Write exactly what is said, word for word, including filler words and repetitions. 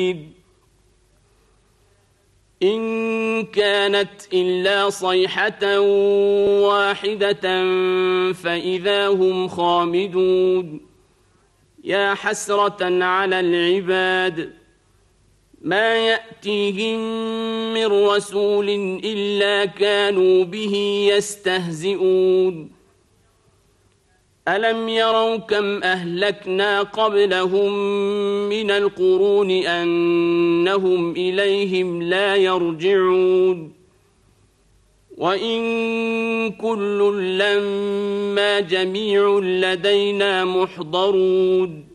إن كانت إلا صيحة واحدة فإذا هم خامدون يا حسرة على العباد ما يأتيهم من رسول إلا كانوا به يستهزئون ألم يروا كم أهلكنا قبلهم من القرون أنهم إليهم لا يرجعون وإن كل لما جميع لدينا محضرون